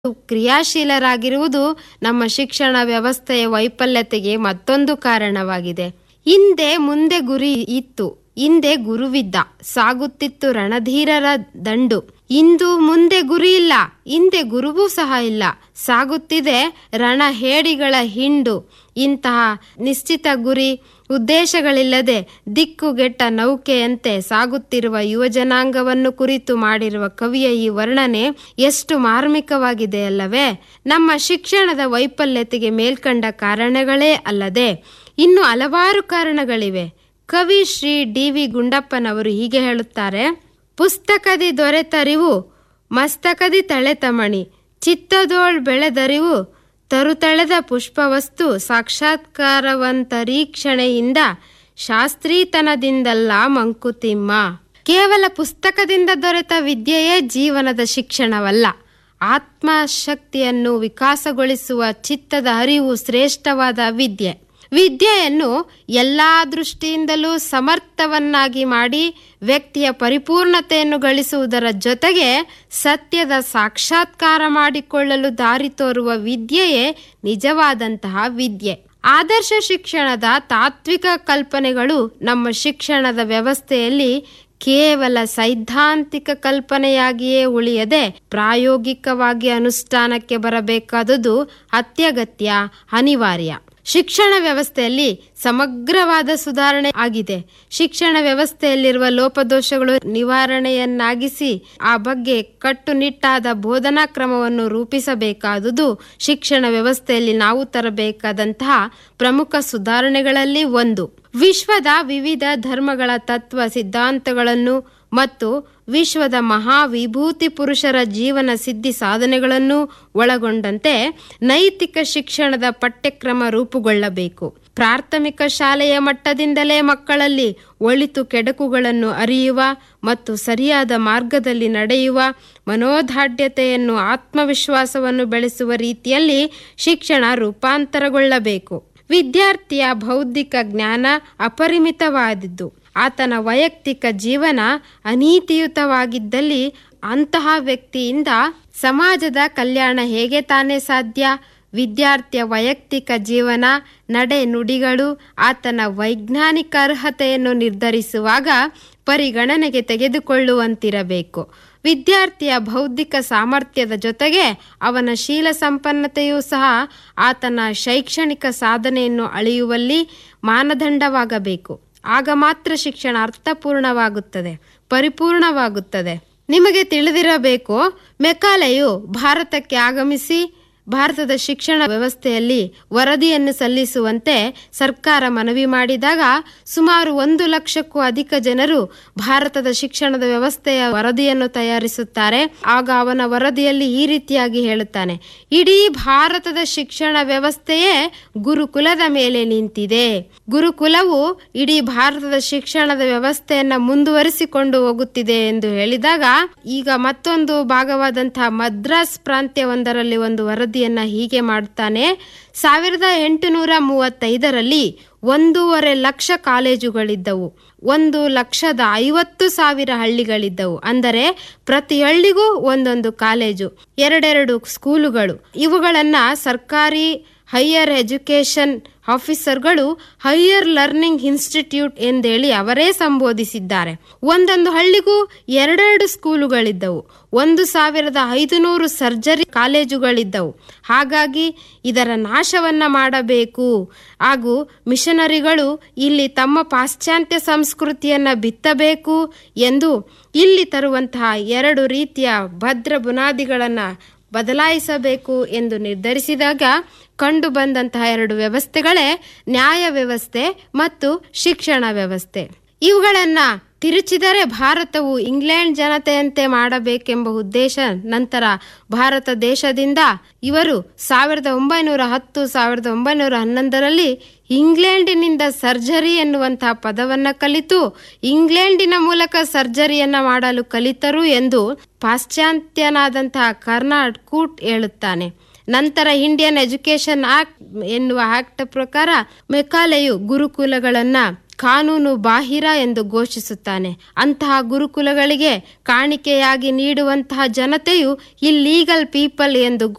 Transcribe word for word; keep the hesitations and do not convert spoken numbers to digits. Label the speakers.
Speaker 1: ಕ್ರಿಯಾಶೀಲರಾಗಿರುವುದು ನಮ್ಮ ಶಿಕ್ಷಣ ವ್ಯವಸ್ಥೆಯ ವೈಫಲ್ಯತೆಗೆ ಮತ್ತೊಂದು ಕಾರಣವಾಗಿದೆ. ಹಿಂದೆ ಮುಂದೆ ಗುರಿ ಇತ್ತು, ಹಿಂದೆ ಗುರುವಿದ್ದ, ಸಾಗುತ್ತಿತ್ತು ರಣಧೀರರ ದಂಡು. ಇಂದು ಮುಂದೆ ಗುರಿ ಇಲ್ಲ, ಹಿಂದೆ ಗುರುವೂ ಸಹ ಇಲ್ಲ, ಸಾಗುತ್ತಿದೆ ರಣಹೇಡಿಗಳ ಹಿಂಡು. ಇಂತಹ ನಿಶ್ಚಿತ ಗುರಿ ಉದ್ದೇಶಗಳಿಲ್ಲದೆ ದಿಕ್ಕುಗೆಟ್ಟ ನೌಕೆಯಂತೆ ಸಾಗುತ್ತಿರುವ ಯುವಜನಾಂಗವನ್ನು ಕುರಿತು ಮಾಡಿರುವ ಕವಿಯ ಈ ವರ್ಣನೆ ಎಷ್ಟು ಮಾರ್ಮಿಕವಾಗಿದೆ ಅಲ್ಲವೇ? ನಮ್ಮ ಶಿಕ್ಷಣದ ವೈಫಲ್ಯತೆಗೆ ಮೇಲ್ಕಂಡ ಕಾರಣಗಳೇ ಅಲ್ಲದೆ ಇನ್ನು ಹಲವಾರು ಕಾರಣಗಳಿವೆ. ಕವಿ ಶ್ರೀ ಡಿ ವಿ ಗುಂಡಪ್ಪನವರು ಹೀಗೆ ಹೇಳುತ್ತಾರೆ: ಪುಸ್ತಕದಿ ದೊರೆತರಿವು ಮಸ್ತಕದಿ ತಳೆತಮಣಿ, ಚಿತ್ತದೋಳ್ ಬೆಳೆದರಿವು ತರುತಳೆದ ಪುಷ್ಪವಸ್ತು, ಸಾಕ್ಷಾತ್ಕಾರವಂತರೀಕ್ಷಣೆಯಿಂದ ಶಾಸ್ತ್ರೀತನದಿಂದಲ್ಲ ಮಂಕುತಿಮ್ಮ. ಕೇವಲ ಪುಸ್ತಕದಿಂದ ದೊರೆತ ವಿದ್ಯೆಯೇ ಜೀವನದ ಶಿಕ್ಷಣವಲ್ಲ. ಆತ್ಮಶಕ್ತಿಯನ್ನು ವಿಕಾಸಗೊಳಿಸುವ ಚಿತ್ತದ ಅರಿವು ಶ್ರೇಷ್ಠವಾದ ವಿದ್ಯೆ. ವಿದ್ಯೆಯನ್ನು ಎಲ್ಲ ದೃಷ್ಟಿಯಿಂದಲೂ ಸಮರ್ಥವನ್ನಾಗಿ ಮಾಡಿ ವ್ಯಕ್ತಿಯ ಪರಿಪೂರ್ಣತೆಯನ್ನು ಗಳಿಸುವುದರ ಜೊತೆಗೆ ಸತ್ಯದ ಸಾಕ್ಷಾತ್ಕಾರ ಮಾಡಿಕೊಳ್ಳಲು ದಾರಿ ತೋರುವ ವಿದ್ಯೆಯೇ ನಿಜವಾದಂತಹ ವಿದ್ಯೆ. ಆದರ್ಶ ಶಿಕ್ಷಣದ ತಾತ್ವಿಕ ಕಲ್ಪನೆಗಳು ನಮ್ಮ ಶಿಕ್ಷಣದ ವ್ಯವಸ್ಥೆಯಲ್ಲಿ ಕೇವಲ ಸೈದ್ಧಾಂತಿಕ ಕಲ್ಪನೆಯಾಗಿಯೇ ಉಳಿಯದೆ ಪ್ರಾಯೋಗಿಕವಾಗಿ ಅನುಷ್ಠಾನಕ್ಕೆ ಬರಬೇಕಾದುದು ಅತ್ಯಗತ್ಯ, ಅನಿವಾರ್ಯ. ಶಿಕ್ಷಣ ವ್ಯವಸ್ಥೆಯಲ್ಲಿ ಸಮಗ್ರವಾದ ಸುಧಾರಣೆ ಆಗಿದೆ. ಶಿಕ್ಷಣ ವ್ಯವಸ್ಥೆಯಲ್ಲಿರುವ ಲೋಪದೋಷಗಳು ನಿವಾರಣೆಯನ್ನಾಗಿಸಿ ಆ ಬಗ್ಗೆ ಕಟ್ಟುನಿಟ್ಟಾದ ಬೋಧನಾ ಕ್ರಮವನ್ನು ರೂಪಿಸಬೇಕಾದುದು ಶಿಕ್ಷಣ ವ್ಯವಸ್ಥೆಯಲ್ಲಿ ನಾವು ತರಬೇಕಾದಂತಹ ಪ್ರಮುಖ ಸುಧಾರಣೆಗಳಲ್ಲಿ ಒಂದು. ವಿಶ್ವದ ವಿವಿಧ ಧರ್ಮಗಳ ತತ್ವ ಸಿದ್ಧಾಂತಗಳನ್ನು ಮತ್ತು ವಿಶ್ವದ ಮಹಾವಿಭೂತಿ ಪುರುಷರ ಜೀವನ ಸಿದ್ಧಿ ಸಾಧನೆಗಳನ್ನು ಒಳಗೊಂಡಂತೆ ನೈತಿಕ ಶಿಕ್ಷಣದ ಪಠ್ಯಕ್ರಮ ರೂಪುಗೊಳ್ಳಬೇಕು. ಪ್ರಾಥಮಿಕ ಶಾಲೆಯ ಮಟ್ಟದಿಂದಲೇ ಮಕ್ಕಳಲ್ಲಿ ಒಳಿತು ಕೆಡಕುಗಳನ್ನು ಅರಿಯುವ ಮತ್ತು ಸರಿಯಾದ ಮಾರ್ಗದಲ್ಲಿ ನಡೆಯುವ ಮನೋದಾಢ್ಯತೆಯನ್ನು, ಆತ್ಮವಿಶ್ವಾಸವನ್ನು ಬೆಳೆಸುವ ರೀತಿಯಲ್ಲಿ ಶಿಕ್ಷಣ ರೂಪಾಂತರಗೊಳ್ಳಬೇಕು. ವಿದ್ಯಾರ್ಥಿಯ ಬೌದ್ಧಿಕ ಜ್ಞಾನ ಅಪರಿಮಿತವಾದದ್ದು. ಆತನ ವೈಯಕ್ತಿಕ ಜೀವನ ಅನೀತಿಯುತವಾಗಿದ್ದಲ್ಲಿ ಅಂತಹ ವ್ಯಕ್ತಿಯಿಂದ ಸಮಾಜದ ಕಲ್ಯಾಣ ಹೇಗೆ ತಾನೇ ಸಾಧ್ಯ? ವಿದ್ಯಾರ್ಥಿಯ ವೈಯಕ್ತಿಕ ಜೀವನ, ನಡೆ ನುಡಿಗಳು ಆತನ ವೈಜ್ಞಾನಿಕ ಅರ್ಹತೆಯನ್ನು ನಿರ್ಧರಿಸುವಾಗ ಪರಿಗಣನೆಗೆ ತೆಗೆದುಕೊಳ್ಳುವಂತಿರಬೇಕು. ವಿದ್ಯಾರ್ಥಿಯ ಬೌದ್ಧಿಕ ಸಾಮರ್ಥ್ಯದ ಜೊತೆಗೆ ಅವನ ಶೀಲ ಸಂಪನ್ನತೆಯೂ ಸಹ ಆತನ ಶೈಕ್ಷಣಿಕ ಸಾಧನೆಯನ್ನು ಅಳೆಯುವಲ್ಲಿ ಮಾನದಂಡವಾಗಬೇಕು. ಆಗ ಮಾತ್ರ ಶಿಕ್ಷಣ ಅರ್ಥಪೂರ್ಣವಾಗುತ್ತದೆ, ಪರಿಪೂರ್ಣವಾಗುತ್ತದೆ. ನಿಮಗೆ ತಿಳಿದಿರಬೇಕು, ಮೆಕಾಲೆಯು ಭಾರತಕ್ಕೆ ಆಗಮಿಸಿ ಭಾರತದ ಶಿಕ್ಷಣ ವ್ಯವಸ್ಥೆಯಲ್ಲಿ ವರದಿಯನ್ನು ಸಲ್ಲಿಸುವಂತೆ ಸರ್ಕಾರ ಮನವಿ ಮಾಡಿದಾಗ ಸುಮಾರು ಒಂದು ಲಕ್ಷಕ್ಕೂ ಅಧಿಕ ಜನರು ಭಾರತದ ಶಿಕ್ಷಣದ ವ್ಯವಸ್ಥೆಯ ವರದಿಯನ್ನು ತಯಾರಿಸುತ್ತಾರೆ. ಆಗ ಅವನ ವರದಿಯಲ್ಲಿ ಈ ರೀತಿಯಾಗಿ ಹೇಳುತ್ತಾನೆ: ಇಡೀ ಭಾರತದ ಶಿಕ್ಷಣ ವ್ಯವಸ್ಥೆಯೇ ಗುರುಕುಲದ ಮೇಲೆ ನಿಂತಿದೆ. ಗುರುಕುಲವು ಇಡೀ ಭಾರತದ ಶಿಕ್ಷಣದ ವ್ಯವಸ್ಥೆಯನ್ನ ಮುಂದುವರಿಸಿಕೊಂಡು ಹೋಗುತ್ತಿದೆ ಎಂದು ಹೇಳಿದಾಗ, ಈಗ ಮತ್ತೊಂದು ಭಾಗವಾದಂತಹ ಮದ್ರಾಸ್ ಪ್ರಾಂತ್ಯವೊಂದರಲ್ಲಿ ಒಂದು ವರದಿಯನ್ನ ಹೀಗೆ ಮಾಡುತ್ತಾನೆ: ಸಾವಿರದ ಎಂಟುನೂರ ಮೂವತ್ತೈದರಲ್ಲಿ ಒಂದೂವರೆ ಲಕ್ಷ ಕಾಲೇಜುಗಳಿದ್ದವು, ಒಂದು ಲಕ್ಷದ ಐವತ್ತು ಸಾವಿರ ಹಳ್ಳಿಗಳಿದ್ದವು. ಅಂದರೆ ಪ್ರತಿ ಹಳ್ಳಿಗೂ ಒಂದೊಂದು ಕಾಲೇಜು, ಎರಡೆರಡು ಸ್ಕೂಲುಗಳು. ಇವುಗಳನ್ನ ಸರ್ಕಾರಿ higher education ಆಫೀಸರ್ಗಳು higher learning institute ಎಂದೇಳಿ ಅವರೇ ಸಂಬೋಧಿಸಿದ್ದಾರೆ. ಒಂದೊಂದು ಹಳ್ಳಿಗೂ ಎರಡೆರಡು ಸ್ಕೂಲುಗಳಿದ್ದವು, ಒಂದು ಸಾವಿರದ ಐದುನೂರು ಸರ್ಜರಿ ಕಾಲೇಜುಗಳಿದ್ದವು. ಹಾಗಾಗಿ ಇದರ ನಾಶವನ್ನ ಮಾಡಬೇಕು ಹಾಗೂ ಮಿಷನರಿಗಳು ಇಲ್ಲಿ ತಮ್ಮ ಪಾಶ್ಚಾತ್ಯ ಸಂಸ್ಕೃತಿಯನ್ನ ಬಿತ್ತಬೇಕು ಎಂದು ಇಲ್ಲಿ ತರುವಂತಹ ಎರಡು ರೀತಿಯ ಭದ್ರ ಬುನಾದಿಗಳನ್ನ ಬದಲಾಯಿಸಬೇಕು ಎಂದು ನಿರ್ಧರಿಸಿದಾಗ ಕಂಡು ಬಂದಂತಹ ಎರಡು ವ್ಯವಸ್ಥೆಗಳೇ ನ್ಯಾಯ ವ್ಯವಸ್ಥೆ ಮತ್ತು ಶಿಕ್ಷಣ ವ್ಯವಸ್ಥೆ. ಇವುಗಳನ್ನ ತಿರುಚಿದರೆ ಭಾರತವು ಇಂಗ್ಲೆಂಡ್ ಜನತೆಯಂತೆ ಮಾಡಬೇಕೆಂಬ ಉದ್ದೇಶ ನಂತರ ಭಾರತ ದೇಶದಿಂದ ಇವರು ಸಾವಿರದ ಒಂಬೈನೂರ ಹತ್ತು ಸಾವಿರದ ಒಂಬೈನೂರ ಹನ್ನೊಂದರಲ್ಲಿ ಇಂಗ್ಲೆಂಡಿನಿಂದ ಸರ್ಜರಿ ಎನ್ನುವಂತಹ ಪದವನ್ನ ಕಲಿತು ಇಂಗ್ಲೆಂಡಿನ ಮೂಲಕ ಸರ್ಜರಿಯನ್ನ ಮಾಡಲು ಕಲಿತರು ಎಂದು ಪಾಶ್ಚಾತ್ಯನಾದಂತಹ ಕರ್ನಾಡ್ ಕೂಟ್ ಹೇಳುತ್ತಾನೆ. ನಂತರ ಇಂಡಿಯನ್ ಎಜುಕೇಶನ್ ಆಕ್ಟ್ ಎನ್ನುವ ಆಕ್ಟ್ ಪ್ರಕಾರ ಮೆಕಾಲೆಯು ಗುರುಕುಲಗಳನ್ನ ಕಾನೂನು ಬಾಹಿರ ಎಂದು ಘೋಷಿಸುತ್ತಾನೆ. ಅಂತಹ ಗುರುಕುಲಗಳಿಗೆ ಕಾಣಿಕೆಯಾಗಿ ನೀಡುವಂತಹ ಜನತೆಯು ಇಲ್ಲೀಗಲ್ ಪೀಪಲ್ ಎಂದು